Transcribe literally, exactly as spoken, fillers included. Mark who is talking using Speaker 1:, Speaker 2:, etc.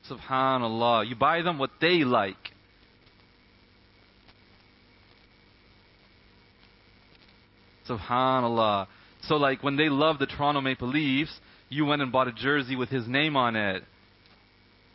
Speaker 1: Subhanallah. You buy them what they like. Subhanallah. So like when they love the Toronto Maple Leafs, you went and bought a jersey with his name on it.